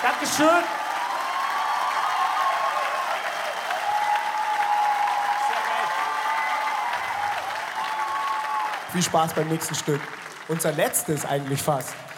Dankeschön. Viel Spaß beim nächsten Stück. Unser letztes eigentlich fast.